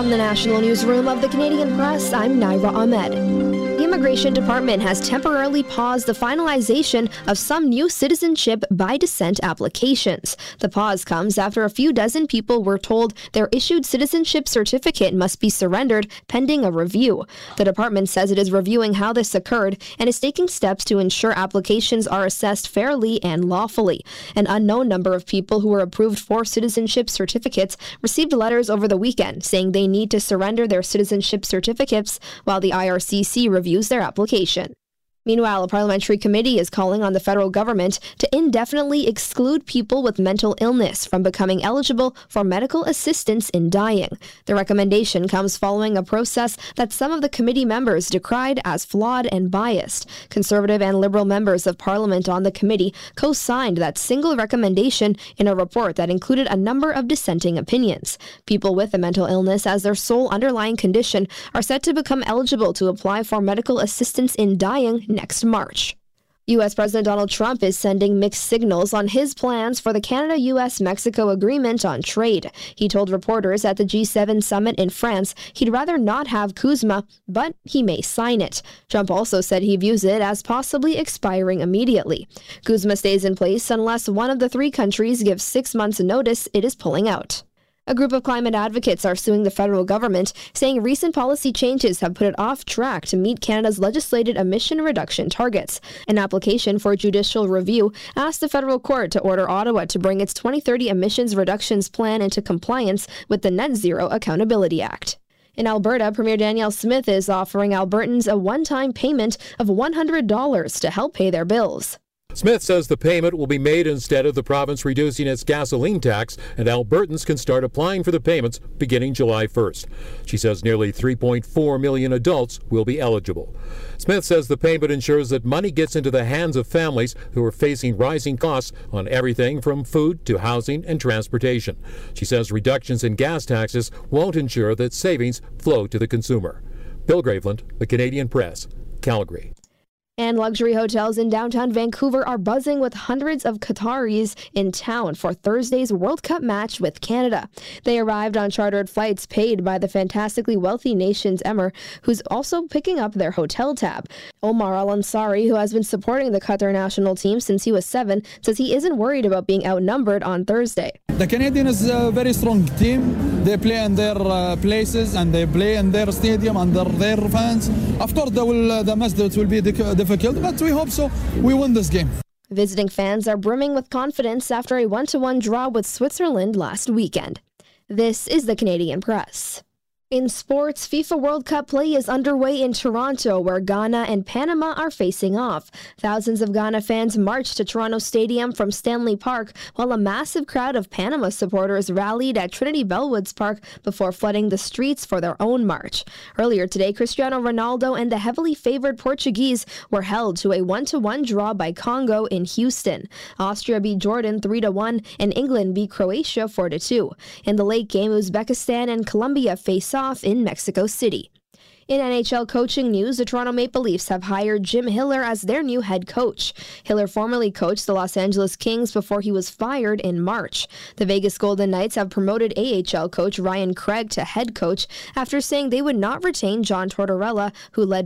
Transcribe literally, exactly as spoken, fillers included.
From the National Newsroom of the Canadian Press, I'm Naira Ahmed. The Immigration Department has temporarily paused the finalization of some new citizenship by descent applications. The pause comes after a few dozen people were told their issued citizenship certificate must be surrendered pending a review. The department says it is reviewing how this occurred and is taking steps to ensure applications are assessed fairly and lawfully. An unknown number of people who were approved for citizenship certificates received letters over the weekend saying they need to surrender their citizenship certificates while the I R C C reviews their application. Meanwhile, a parliamentary committee is calling on the federal government to indefinitely exclude people with mental illness from becoming eligible for medical assistance in dying. The recommendation comes following a process that some of the committee members decried as flawed and biased. Conservative and Liberal members of Parliament on the committee co-signed that single recommendation in a report that included a number of dissenting opinions. People with a mental illness as their sole underlying condition are set to become eligible to apply for medical assistance in dying next March. U S President Donald Trump is sending mixed signals on his plans for the Canada-U S Mexico agreement on trade. He told reporters at the G seven summit in France he'd rather not have CUSMA, but he may sign it. Trump also said he views it as possibly expiring immediately. CUSMA stays in place unless one of the three countries gives six months' notice it is pulling out. A group of climate advocates are suing the federal government, saying recent policy changes have put it off track to meet Canada's legislated emission reduction targets. An application for judicial review asked the federal court to order Ottawa to bring its twenty thirty emissions reductions plan into compliance with the Net Zero Accountability Act. In Alberta, Premier Danielle Smith is offering Albertans a one-time payment of one hundred dollars to help pay their bills. Smith says the payment will be made instead of the province reducing its gasoline tax, and Albertans can start applying for the payments beginning July first. She says nearly three point four million adults will be eligible. Smith says the payment ensures that money gets into the hands of families who are facing rising costs on everything from food to housing and transportation. She says reductions in gas taxes won't ensure that savings flow to the consumer. Bill Graveland, The Canadian Press, Calgary. And luxury hotels in downtown Vancouver are buzzing with hundreds of Qataris in town for Thursday's World Cup match with Canada. They arrived on chartered flights paid by the fantastically wealthy nation's emir, who's also picking up their hotel tab. Omar Al-Ansari, who has been supporting the Qatar national team since he was seven, says he isn't worried about being outnumbered on Thursday. The Canadians is a very strong team. They play in their uh, places and they play in their stadium under their fans. Of course, they will, uh, the match will be difficult, but we hope so. We win this game. Visiting fans are brimming with confidence after a one-to-one draw with Switzerland last weekend. This is the Canadian Press. In sports, FIFA World Cup play is underway in Toronto, where Ghana and Panama are facing off. Thousands of Ghana fans marched to Toronto Stadium from Stanley Park, while a massive crowd of Panama supporters rallied at Trinity Bellwoods Park before flooding the streets for their own march. Earlier today, Cristiano Ronaldo and the heavily favored Portuguese were held to a one-to-one draw by Congo in Houston. Austria beat Jordan three to one, and England beat Croatia four to two. In the late game, Uzbekistan and Colombia face off in Mexico City. In N H L coaching news, the Toronto Maple Leafs have hired Jim Hiller as their new head coach. Hiller formerly coached the Los Angeles Kings before he was fired in March. The Vegas Golden Knights have promoted A H L coach Ryan Craig to head coach after saying they would not retain John Tortorella, who led